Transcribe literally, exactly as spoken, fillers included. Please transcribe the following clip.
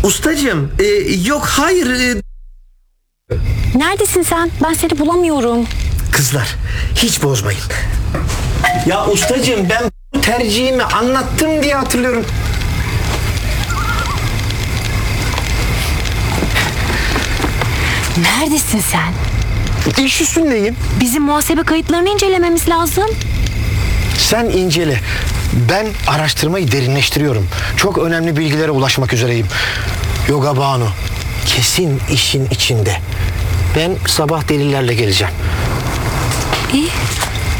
Ustacığım, e, yok hayır. e, Neredesin sen? Ben seni bulamıyorum. Kızlar, hiç bozmayın. Ya ustacığım, ben bu tercihimi anlattım diye hatırlıyorum. Neredesin sen? İş üstündeyim. Bizim muhasebe kayıtlarını incelememiz lazım. Sen incele. Ben araştırmayı derinleştiriyorum. Çok önemli bilgilere ulaşmak üzereyim. Yoga Banu kesin işin içinde. Ben sabah delillerle geleceğim. İyi.